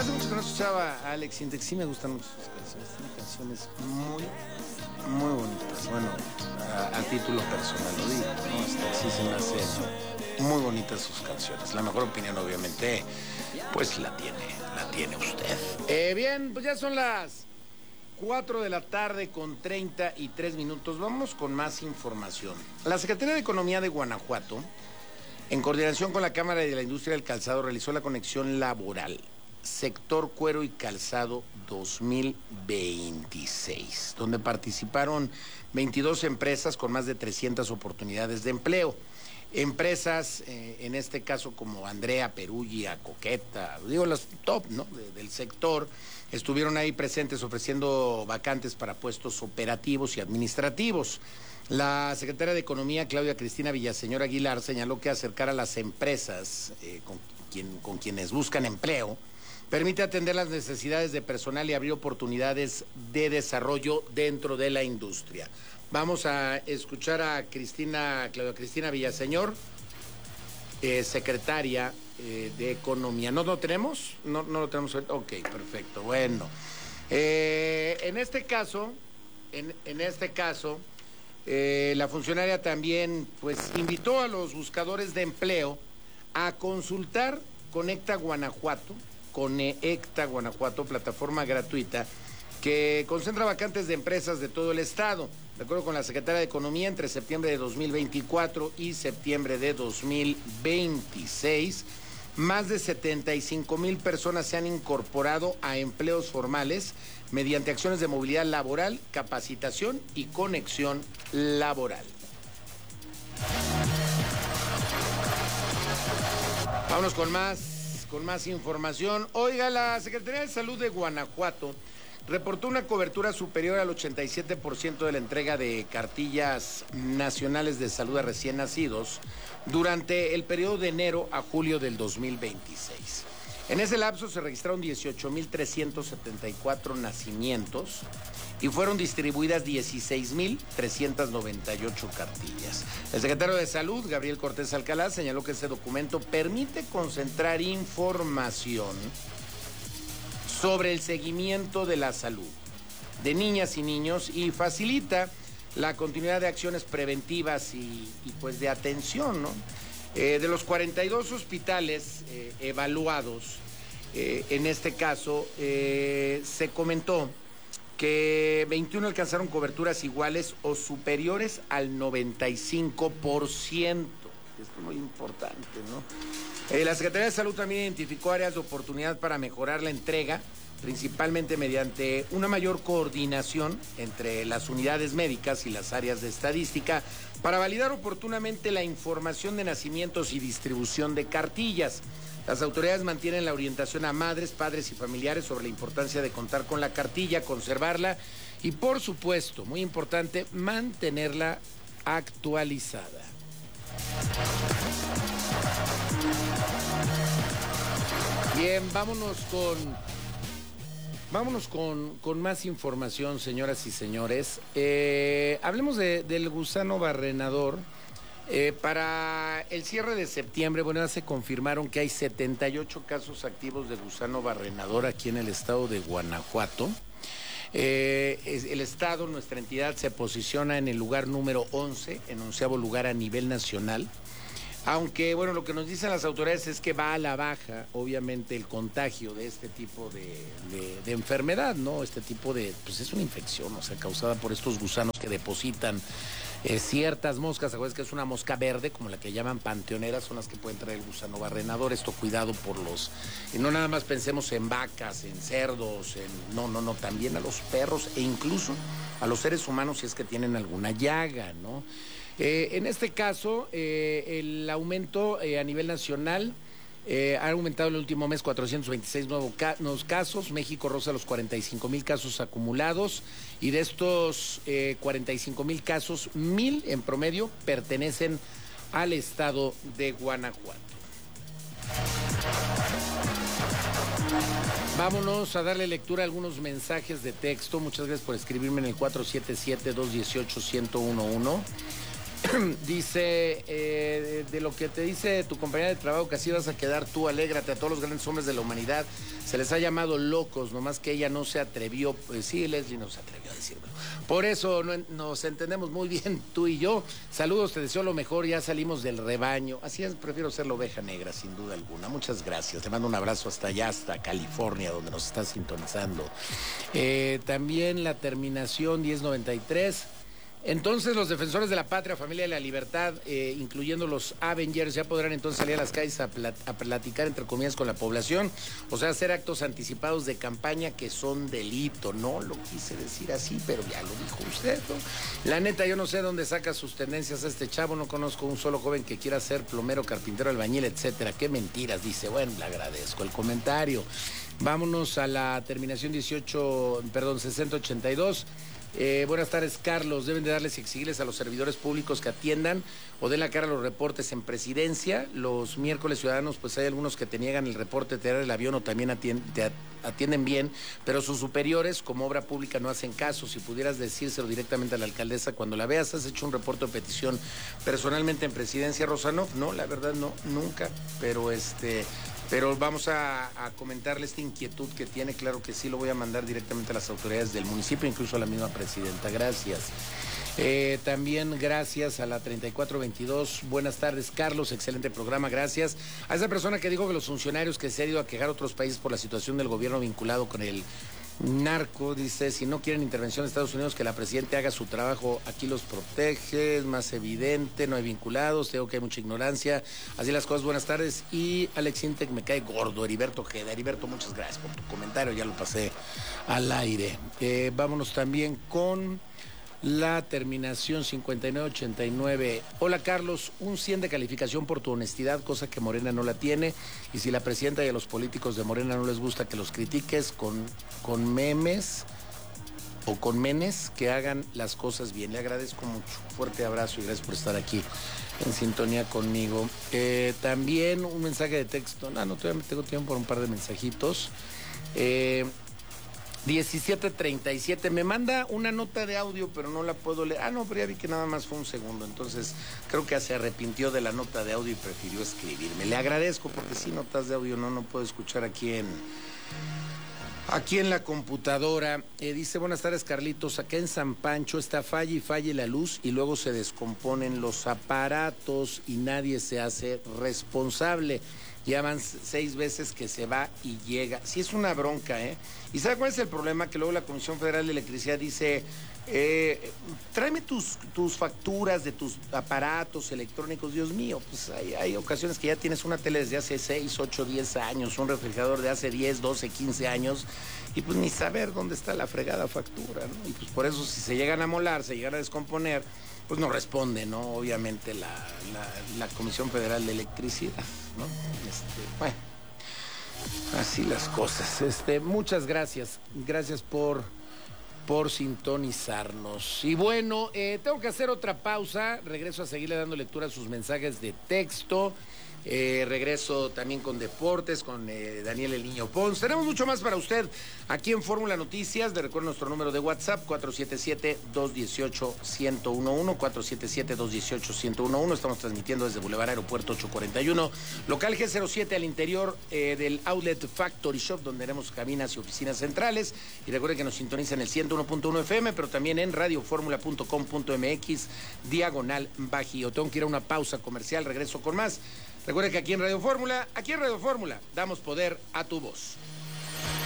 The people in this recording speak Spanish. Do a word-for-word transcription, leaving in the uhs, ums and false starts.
Hace mucho que no escuchaba a Alex Sintek, sí me gustan mucho sus canciones, tiene canciones muy, muy bonitas, bueno, a, a título personal lo digo, ¿no? Este, sí se me hacen muy bonitas sus canciones. La mejor opinión, obviamente, pues la tiene, la tiene usted. Eh, bien, pues ya son las cuatro de la tarde con treinta y tres minutos. Vamos con más información. La Secretaría de Economía de Guanajuato, en coordinación con la Cámara de la Industria del Calzado, realizó la conexión laboral Sector Cuero y Calzado dos mil veintiséis, donde participaron veintidós empresas con más de trescientas oportunidades de empleo. Empresas, eh, en este caso como Andrea, Perugia, Coqueta, digo las top, ¿no?, de, del sector, estuvieron ahí presentes ofreciendo vacantes para puestos operativos y administrativos. La secretaria de Economía, Claudia Cristina Villaseñor Aguilar, señaló que acercar a las empresas eh, con, quien, con quienes buscan empleo permite atender las necesidades de personal y abrir oportunidades de desarrollo dentro de la industria. Vamos a escuchar a Cristina, Claudia Cristina Villaseñor, eh, secretaria eh, de Economía. ¿No lo tenemos? No, no lo tenemos. Ok, perfecto. Bueno, eh, en este caso, en, en este caso, eh, la funcionaria también, pues, invitó a los buscadores de empleo a consultar Conecta Guanajuato, Conecta Guanajuato, plataforma gratuita que concentra vacantes de empresas de todo el estado. De acuerdo con la secretaria de Economía, entre septiembre de dos mil veinticuatro y septiembre de dos mil veintiséis, más de setenta y cinco mil personas se han incorporado a empleos formales mediante acciones de movilidad laboral, capacitación y conexión laboral. Vámonos con más. Con más información. Oiga, la Secretaría de Salud de Guanajuato reportó una cobertura superior al ochenta y siete por ciento de la entrega de cartillas nacionales de salud a recién nacidos durante el periodo de enero a julio del dos mil veintiséis. En ese lapso se registraron dieciocho mil trescientos setenta y cuatro nacimientos y fueron distribuidas dieciséis mil trescientos noventa y ocho cartillas. El secretario de Salud, Gabriel Cortés Alcalá, señaló que este documento permite concentrar información sobre el seguimiento de la salud de niñas y niños y facilita la continuidad de acciones preventivas y, y pues de atención, ¿no? Eh, de los cuarenta y dos hospitales eh, evaluados, eh, en este caso, eh, se comentó que veintiuno alcanzaron coberturas iguales o superiores al noventa y cinco por ciento. Esto es muy importante, ¿no? Eh, la Secretaría de Salud también identificó áreas de oportunidad para mejorar la entrega, principalmente mediante una mayor coordinación entre las unidades médicas y las áreas de estadística para validar oportunamente la información de nacimientos y distribución de cartillas. Las autoridades mantienen la orientación a madres, padres y familiares sobre la importancia de contar con la cartilla, conservarla y, por supuesto, muy importante, mantenerla actualizada. Bien, vámonos con... Vámonos con, con más información, señoras y señores. Eh, hablemos de, del gusano barrenador. Eh, para el cierre de septiembre, bueno, ya se confirmaron que hay setenta y ocho casos activos de gusano barrenador aquí en el estado de Guanajuato. Eh, el estado, nuestra entidad, se posiciona en el lugar número once, en onceavo lugar a nivel nacional. Aunque, bueno, lo que nos dicen las autoridades es que va a la baja, obviamente, el contagio de este tipo de, de, de enfermedad, ¿no? Este tipo de, pues es una infección, o sea, causada por estos gusanos que depositan eh, ciertas moscas. ¿Acuerdas que es una mosca verde, como la que llaman panteoneras? Son las que pueden traer el gusano barrenador. Esto, cuidado por los... Y no nada más pensemos en vacas, en cerdos, en... No, no, no, también a los perros e incluso a los seres humanos si es que tienen alguna llaga, ¿no? Eh, en este caso, eh, el aumento eh, a nivel nacional eh, ha aumentado en el último mes cuatrocientos veintiséis nuevos, ca nuevos casos. México roza los cuarenta y cinco mil casos acumulados y de estos eh, cuarenta y cinco mil casos, mil en promedio pertenecen al estado de Guanajuato. Vámonos a darle lectura a algunos mensajes de texto. Muchas gracias por escribirme en el cuatro siete siete, dos uno ocho, uno cero uno uno. Dice, eh, de lo que te dice tu compañera de trabajo, que así vas a quedar tú, alégrate. A todos los grandes hombres de la humanidad se les ha llamado locos, nomás que ella no se atrevió. Pues sí, Leslie no se atrevió a decirlo. Por eso no, nos entendemos muy bien tú y yo. Saludos, te deseo lo mejor, ya salimos del rebaño. Así es, prefiero ser la oveja negra, sin duda alguna. Muchas gracias, te mando un abrazo hasta allá, hasta California, donde nos está sintonizando. Eh, también la terminación diez noventa y tres. Entonces los defensores de la patria, familia de la libertad, eh, incluyendo los Avengers, ya podrán entonces salir a las calles a, plat a platicar, entre comillas, con la población, o sea, hacer actos anticipados de campaña que son delito. No lo quise decir así, pero ya lo dijo usted, ¿no? La neta, yo no sé dónde saca sus tendencias a este chavo, no conozco un solo joven que quiera ser plomero, carpintero, albañil, etcétera. Qué mentiras, dice. Bueno, le agradezco el comentario. Vámonos a la terminación dieciocho, perdón, sesenta ochenta y dos. Eh, buenas tardes, Carlos. Deben de darles y exigirles a los servidores públicos que atiendan o den la cara a los reportes en presidencia. Los miércoles ciudadanos, pues hay algunos que te niegan el reporte, te dan el avión o también atienden, te atienden bien, pero sus superiores, como obra pública, no hacen caso. Si pudieras decírselo directamente a la alcaldesa cuando la veas, ¿has hecho un reporte o petición personalmente en presidencia, Rosano? No, la verdad no, nunca, pero este... Pero vamos a, a comentarle esta inquietud que tiene. Claro que sí, lo voy a mandar directamente a las autoridades del municipio, incluso a la misma presidenta. Gracias. Eh, también gracias a la treinta y cuatro veintidós. Buenas tardes, Carlos. Excelente programa. Gracias a esa persona que dijo que los funcionarios que se han ido a quejar a otros países por la situación del gobierno vinculado con el narco, dice, si no quieren intervención de Estados Unidos, que la presidenta haga su trabajo, aquí los protege, es más evidente, no hay vinculados, tengo que hay mucha ignorancia, así las cosas. Buenas tardes. Y Alex Intec, me cae gordo. Heriberto Ojeda. Heriberto, muchas gracias por tu comentario, ya lo pasé al aire. Eh, vámonos también con la terminación cincuenta y nueve ochenta y nueve. Hola, Carlos, un cien de calificación por tu honestidad, cosa que Morena no la tiene. Y si la presidenta y a los políticos de Morena no les gusta que los critiques con, con memes o con menes, que hagan las cosas bien. Le agradezco mucho. Fuerte abrazo y gracias por estar aquí en sintonía conmigo. Eh, también un mensaje de texto. No, no, todavía tengo tiempo por un par de mensajitos. Eh... diecisiete treinta y siete, me manda una nota de audio, pero no la puedo leer. Ah, no, pero ya vi que nada más fue un segundo, entonces creo que se arrepintió de la nota de audio y prefirió escribirme. Le agradezco, porque si notas de audio no, no puedo escuchar aquí en, aquí en la computadora. Eh, dice, buenas tardes, Carlitos, acá en San Pancho está falle y falle la luz y luego se descomponen los aparatos y nadie se hace responsable. Ya van seis veces que se va y llega. Sí, es una bronca, ¿eh? ¿Y sabe cuál es el problema? Que luego la Comisión Federal de Electricidad dice, eh, tráeme tus, tus facturas de tus aparatos electrónicos. Dios mío, pues hay, hay ocasiones que ya tienes una tele desde hace seis, ocho, diez años, un refrigerador de hace diez, doce, quince años, y pues ni saber dónde está la fregada factura, ¿no? Y pues por eso, si se llegan a molar, se llegan a descomponer, pues no responde, ¿no? Obviamente la, la, la Comisión Federal de Electricidad, ¿no? Este, bueno, así las cosas. Este, muchas gracias, gracias por, por sintonizarnos. Y bueno, eh, tengo que hacer otra pausa, regreso a seguirle dando lectura a sus mensajes de texto. Eh, regreso también con deportes, con eh, Daniel El Niño Pons. Tenemos mucho más para usted aquí en Fórmula Noticias. Le recuerdo nuestro número de WhatsApp, cuatro siete siete, dos uno ocho, uno cero uno uno, cuatro siete siete, dos uno ocho, uno cero uno uno. Estamos transmitiendo desde Boulevard Aeropuerto ocho cuarenta y uno, local G cero siete, al interior eh, del Outlet Factory Shop, donde tenemos cabinas y oficinas centrales. Y recuerden que nos sintonizan en el ciento uno punto uno F M, pero también en radioformula punto com punto M X, diagonal Bajío. Tengo que ir a una pausa comercial, regreso con más. Recuerden que aquí en Radio Fórmula, aquí en Radio Fórmula, damos poder a tu voz.